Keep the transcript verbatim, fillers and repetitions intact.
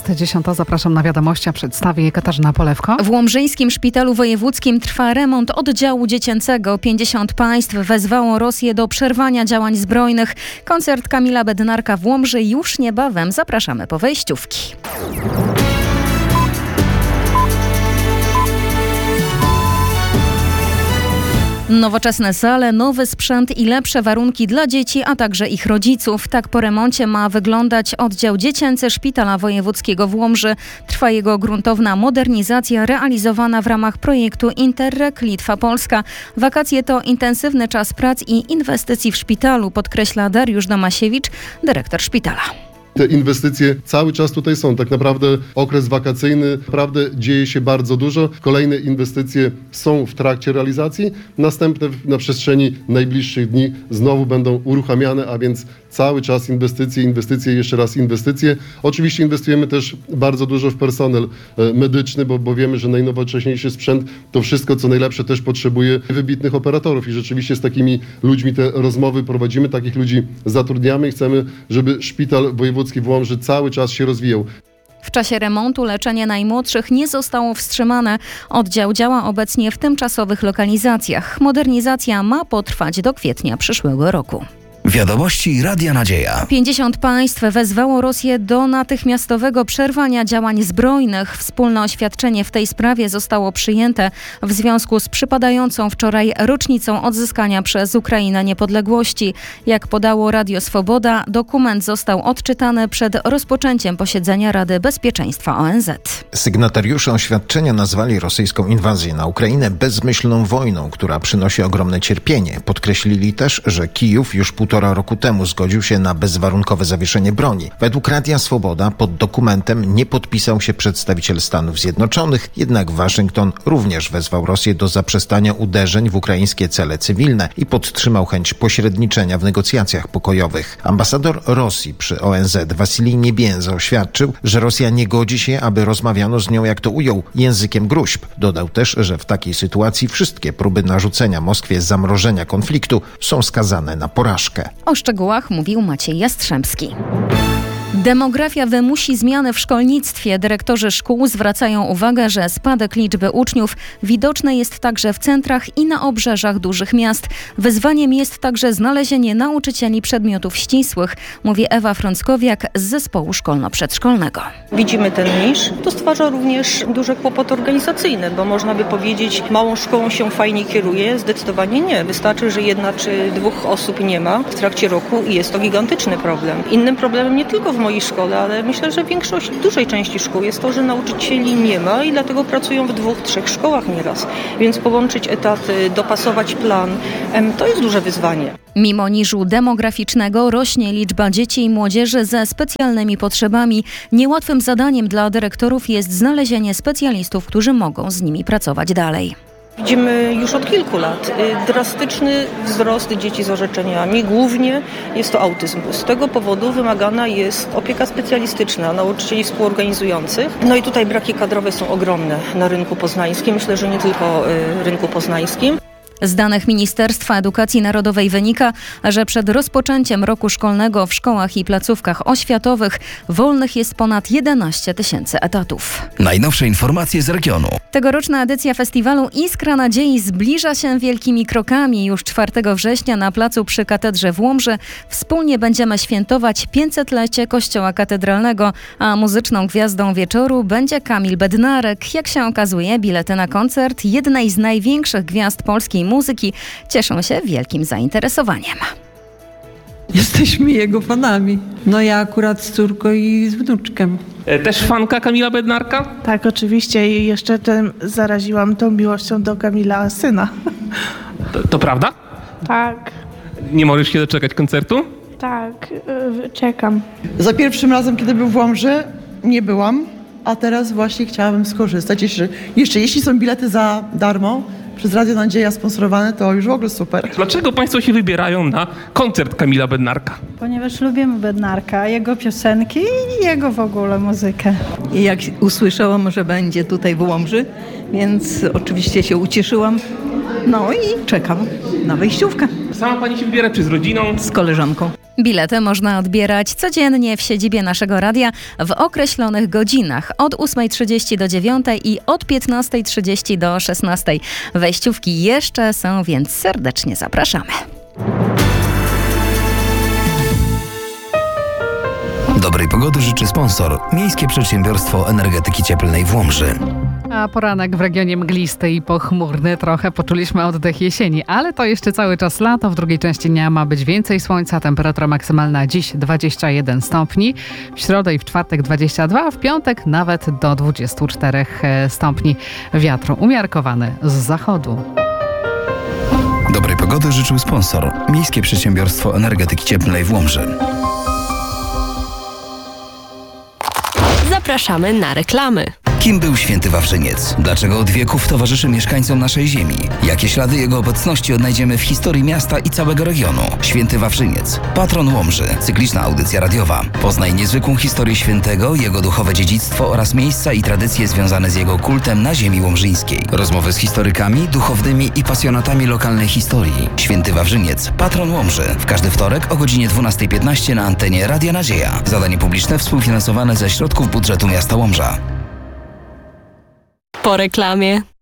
Jest dziesiąta, zapraszam na wiadomości, a przedstawi Katarzyna Polewko. W Łomżyńskim Szpitalu Wojewódzkim trwa remont oddziału dziecięcego. pięćdziesiąt państw wezwało Rosję do przerwania działań zbrojnych. Koncert Kamila Bednarka w Łomży już niebawem. Zapraszamy po wejściówki. Nowoczesne sale, nowy sprzęt i lepsze warunki dla dzieci, a także ich rodziców. Tak po remoncie ma wyglądać oddział dziecięcy Szpitala Wojewódzkiego w Łomży. Trwa jego gruntowna modernizacja realizowana w ramach projektu Interreg Litwa-Polska. Wakacje to intensywny czas prac i inwestycji w szpitalu, podkreśla Dariusz Domasiewicz, dyrektor szpitala. Te inwestycje cały czas tutaj są. Tak naprawdę okres wakacyjny, naprawdę dzieje się bardzo dużo. Kolejne inwestycje są w trakcie realizacji. Następne na przestrzeni najbliższych dni znowu będą uruchamiane, a więc cały czas inwestycje, inwestycje, jeszcze raz inwestycje. Oczywiście inwestujemy też bardzo dużo w personel medyczny, bo, bo wiemy, że najnowocześniejszy sprzęt to wszystko, co najlepsze, też potrzebuje wybitnych operatorów i rzeczywiście z takimi ludźmi te rozmowy prowadzimy, takich ludzi zatrudniamy i chcemy, żeby szpital wojewódzki w Łomży cały czas się rozwijał. W czasie remontu leczenie najmłodszych nie zostało wstrzymane. Oddział działa obecnie w tymczasowych lokalizacjach. Modernizacja ma potrwać do kwietnia przyszłego roku. Wiadomości Radia Nadzieja. pięćdziesiąt państw wezwało Rosję do natychmiastowego przerwania działań zbrojnych. Wspólne oświadczenie w tej sprawie zostało przyjęte w związku z przypadającą wczoraj rocznicą odzyskania przez Ukrainę niepodległości. Jak podało Radio Swoboda, dokument został odczytany przed rozpoczęciem posiedzenia Rady Bezpieczeństwa O N Z. Sygnatariusze oświadczenia nazwali rosyjską inwazję na Ukrainę bezmyślną wojną, która przynosi ogromne cierpienie. Podkreślili też, że Kijów już półtora roku temu zgodził się na bezwarunkowe zawieszenie broni. Według Radia Swoboda pod dokumentem nie podpisał się przedstawiciel Stanów Zjednoczonych, jednak Waszyngton również wezwał Rosję do zaprzestania uderzeń w ukraińskie cele cywilne i podtrzymał chęć pośredniczenia w negocjacjach pokojowych. Ambasador Rosji przy O N Z Wasilij Niebienza oświadczył, że Rosja nie godzi się, aby rozmawiano z nią, jak to ujął, językiem gróźb. Dodał też, że w takiej sytuacji wszystkie próby narzucenia Moskwie zamrożenia konfliktu są skazane na porażkę. O szczegółach mówił Maciej Jastrzębski. Demografia wymusi zmiany w szkolnictwie. Dyrektorzy szkół zwracają uwagę, że spadek liczby uczniów widoczny jest także w centrach i na obrzeżach dużych miast. Wyzwaniem jest także znalezienie nauczycieli przedmiotów ścisłych, mówi Ewa Frąckowiak z zespołu szkolno-przedszkolnego. Widzimy ten niż. To stwarza również duże kłopoty organizacyjne, bo można by powiedzieć, małą szkołą się fajnie kieruje. Zdecydowanie nie. Wystarczy, że jedna czy dwóch osób nie ma w trakcie roku i jest to gigantyczny problem. Innym problemem nie tylko w mojej szkole, ale myślę, że większość, dużej części szkół jest to, że nauczycieli nie ma i dlatego pracują w dwóch, trzech szkołach nieraz. Więc połączyć etaty, dopasować plan, to jest duże wyzwanie. Mimo niżu demograficznego rośnie liczba dzieci i młodzieży ze specjalnymi potrzebami. Niełatwym zadaniem dla dyrektorów jest znalezienie specjalistów, którzy mogą z nimi pracować dalej. Widzimy już od kilku lat drastyczny wzrost dzieci z orzeczeniami. Głównie jest to autyzm. Z tego powodu wymagana jest opieka specjalistyczna nauczycieli współorganizujących. No i tutaj braki kadrowe są ogromne na rynku poznańskim. Myślę, że nie tylko rynku poznańskim. Z danych Ministerstwa Edukacji Narodowej wynika, że przed rozpoczęciem roku szkolnego w szkołach i placówkach oświatowych wolnych jest ponad jedenaście tysięcy etatów. Najnowsze informacje z regionu. Tegoroczna edycja festiwalu Iskra Nadziei zbliża się wielkimi krokami. Już czwartego września na placu przy Katedrze w Łomży wspólnie będziemy świętować pięćsetlecie Kościoła Katedralnego, a muzyczną gwiazdą wieczoru będzie Kamil Bednarek. Jak się okazuje, bilety na koncert jednej z największych gwiazd polskiej muzyki cieszą się wielkim zainteresowaniem. Jesteśmy jego fanami. No ja akurat z córką i z wnuczkiem. Też fanka Kamila Bednarka? Tak, oczywiście i jeszcze tym zaraziłam tą miłością do Kamila syna. To, to prawda? Tak. Nie możesz się doczekać koncertu? Tak, yy, czekam. Za pierwszym razem, kiedy był w Łomży, nie byłam, a teraz właśnie chciałabym skorzystać. Jeszcze, jeszcze jeśli są bilety za darmo, przez Radio Nadzieja sponsorowane, to już w ogóle super. Dlaczego państwo się wybierają na koncert Kamila Bednarka? Ponieważ lubimy Bednarka, jego piosenki i jego w ogóle muzykę. I jak usłyszałam, że będzie tutaj w Łomży, więc oczywiście się ucieszyłam. No i czekam na wejściówkę. Sama pani się wybiera, czy z rodziną? Z koleżanką. Bilety można odbierać codziennie w siedzibie naszego radia w określonych godzinach od ósmej trzydzieści do dziewiątej i od piętnastej trzydzieści do szesnastej. Wejściówki jeszcze są, więc serdecznie zapraszamy. Dobrej pogody życzy sponsor Miejskie Przedsiębiorstwo Energetyki Cieplnej w Łomży. A poranek w regionie mglisty i pochmurny. Trochę poczuliśmy oddech jesieni, ale to jeszcze cały czas lato. W drugiej części dnia ma być więcej słońca. Temperatura maksymalna dziś dwadzieścia jeden stopni. W środę i w czwartek dwadzieścia dwa, a w piątek nawet do dwudziestu czterech stopni. Wiatru umiarkowany z zachodu. Dobrej pogody życzył sponsor Miejskie Przedsiębiorstwo Energetyki Cieplnej w Łomży. Zapraszamy na reklamy. Kim był święty Wawrzyniec? Dlaczego od wieków towarzyszy mieszkańcom naszej ziemi? Jakie ślady jego obecności odnajdziemy w historii miasta i całego regionu? Święty Wawrzyniec, patron Łomży, cykliczna audycja radiowa. Poznaj niezwykłą historię świętego, jego duchowe dziedzictwo oraz miejsca i tradycje związane z jego kultem na ziemi łomżyńskiej. Rozmowy z historykami, duchownymi i pasjonatami lokalnej historii. Święty Wawrzyniec, patron Łomży. W każdy wtorek o godzinie dwunasta piętnaście na antenie Radia Nadzieja. Zadanie publiczne współfinansowane ze środków budżetu miasta Łomża. Po reklamie.